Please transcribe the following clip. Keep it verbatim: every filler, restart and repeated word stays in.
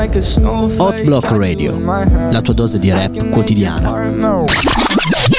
Hot Block Radio, la tua dose di rap quotidiana.